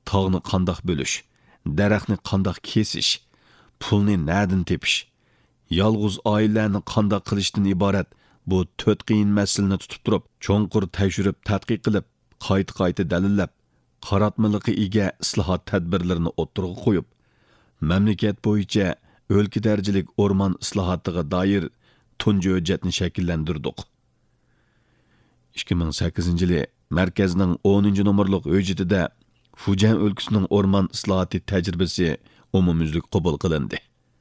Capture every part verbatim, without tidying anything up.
tağını qandaq bölüş, daraxtni qandaq kesish, pulni nadin tepish, yalğuz oilalarni qandaq qilishdan iborat bu to'rt qiyin masalani tutib turib, cho'nqur tekshirib, tadqiq qilib, qayta-qayta dalillab, qaratmaliqi ega islohot tadbirlarini o'ttirg'a qo'yib, mamlakat bo'yicha o'lka darajalik o'rmon islohotiga doir tunji hujjatni shakllantirdik. ikki ming sakkizinchi yili markazning o'ninchi nomerlik hujjatida Fujian o'lkasining o'rmon islohoti tajribasi umumyuzlik qabul qilindi.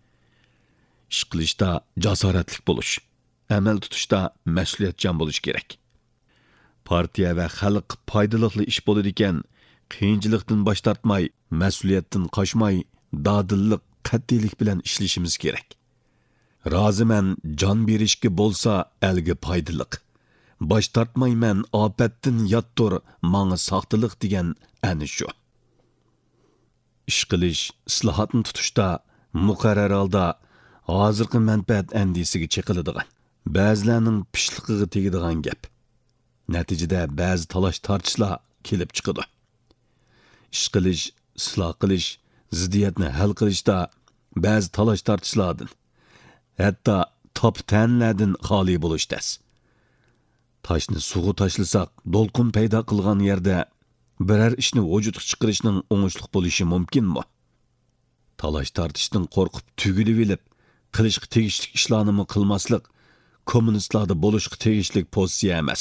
Ish qilishda jasoratli bo'lish, amal tutishda mas'uliyatchan bo'lish kerak. Partiya va xalq foydali ish bo'ladi ekan, qiyinchilikdan bosh tortmay, mas'uliyatdan qochmay, dadillik, qat'iylik bilan ishlashimiz kerak. Roziman jon berishga bo'lsa elga foydaliq. Bosh tortmayman ofatdan yottur, menga soxtalik degan ana shu. Ish qilish, islohotni tutishda muqarrar holda hozirgi manfaat andisiga chiqiladigan, ba'zilarning pishliqiga tegadigan gap. Natijada ba'zi talash tortishlar kelib chiqadi. Ish qilish, isloh qilish, ziddiyatni hal qilishda ba'zi talash tortishlardan, hatto top tanlardan xoli bo'lish tas. Taşni suğu tashlasak, dolqin paydo qilgan yerda biror ishni vujudga chiqarishning o'ngishli bo'lishi mumkinmi? Talash tortishdan qo'rqib tugilib elib, qilishga tegishli ishlarni qilmaslik kommunistlarda bo'lishga tegishli pozitsiya emas.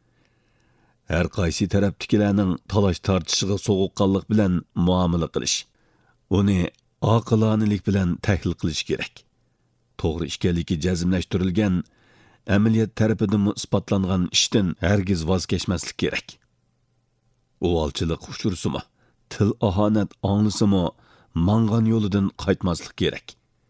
Har qaysi tarafdagilarning talash tortishiga so'g'uqqanlik bilan muomala qilish, uni oqilonalik bilan tahlil qilish kerak. To'g'ri ekanligi jazmlashtirilgan amaliyat tarafidan isbotlangan ishdan hargiz voz kechmaslik kerak. Uvalchilik uchursimi, til ahonat anglisimi, mangan yo'lidan qaytmaslik kerak.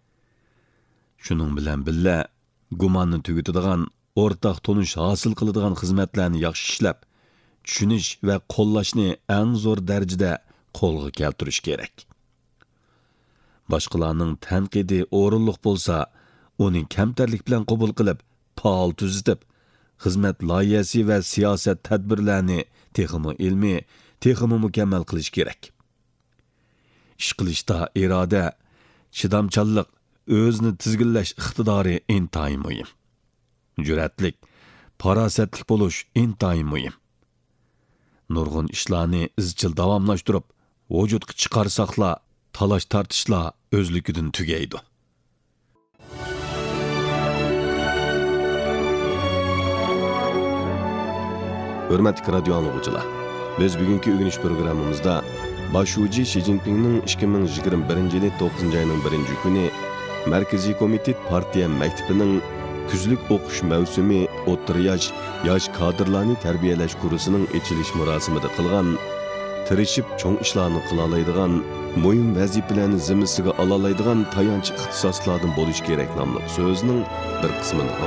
Shuning bilan billa gumonni tugatadigan, o'rtaq tonish hosil qiladigan xizmatlarni yaxshi ishlab, tushunish va qo'llashni eng zo'r darajada qo'lga keltirish kerak. Boshqalarning tanqidi o'rinliq bo'lsa, uning kamtarlik bilan qabul qilib, faol tuzitib, xizmat loyihasi va siyosat tadbirlarini texmi ilmiy, texmi mukammal qilish kerak. Ish qilishda iroda, chidamchanlik, o'zni tizginlash iqtidori intayin muhim. Jur'atlik, farosatlik bo'lish intayin muhim. Nurg'un ishlarni izchil davomlashtirib, vujudga chiqarsaqla, talash tortishlar o'zligidan tugaydi. Hürmetli radyo anlıqçılar, biz bugünkü ögünüş programımızda Başuji Xi Jinping'nin ikki ming yigirma birinchi yili to'qqizinchi ayning birinchi kuni Markaziy komitet partiya maktabining kuzlik o'qish mavsumi o'rta yosh yosh kadrlarni tarbiyalash kursining ochilish marosimida qilgan, tirishib cho'ng ishlarni qila oladigan, muhim vazifalarni zimmasiga ola oladigan tayanch ixtisoslardan bo'lish kerak nomli so'zning bir qismini